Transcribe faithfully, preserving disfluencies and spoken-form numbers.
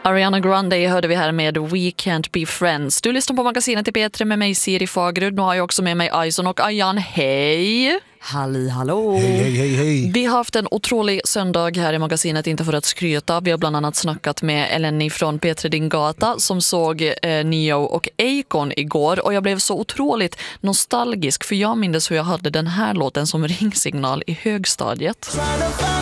Ariana Grande hörde vi här med We Can't Be Friends. Du lyssnar på magasinet i P tre med mig, Siri Fagerud. Nu har jag också med mig Aison och Ayan. Hej! Halli hallå! Hej, hej, hej, hej. Vi har haft en otrolig söndag här i magasinet, inte för att skryta. Vi har bland annat snackat med Eleni från P tre Din Gata som såg eh, Neo och Akon igår. Och jag blev så otroligt nostalgisk, för jag minns hur jag hade den här låten som ringsignal i högstadiet.